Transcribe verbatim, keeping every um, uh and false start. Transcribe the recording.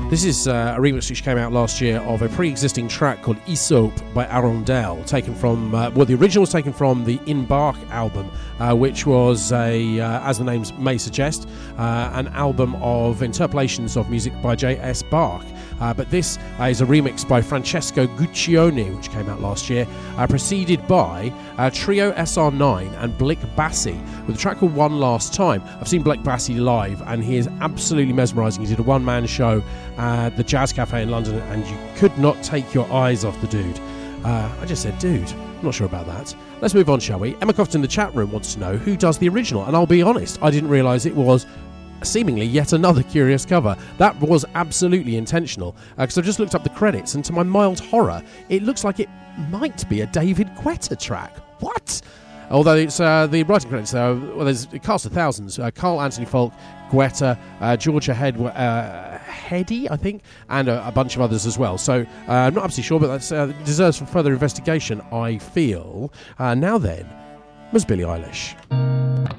This is uh, a remix which came out last year of a pre-existing track called Aesop by Arundel, taken from, uh, well, the original was taken from the In Bark album, uh, which was, a, uh, as the name may suggest, uh, an album of interpolations of music by J S Bach. Uh, but this uh, is a remix by Francesco Guccione, which came out last year, uh, preceded by uh, Trio S R nine and Blick Bassi, with a track called One Last Time. I've seen Blick Bassi live, and he is absolutely mesmerising. He did a one-man show at the Jazz Cafe in London, and you could not take your eyes off the dude. Uh, I just said dude. I'm not sure about that. Let's move on, shall we? Emma Croft in the chat room wants to know who does the original, and I'll be honest, I didn't realise it was seemingly yet another curious cover. That was absolutely intentional, because uh, I've just looked up the credits, and to my mild horror, it looks like it might be a David Guetta track. What? Although it's uh, the writing credits, uh, well, there's a cast of thousands. Uh, Carl Anthony Falk, Guetta, uh, Georgia Head, uh, Heady, I think, and a, a bunch of others as well. So uh, I'm not absolutely sure, but that uh, deserves some further investigation, I feel. Uh, now then, Miss Billie Eilish.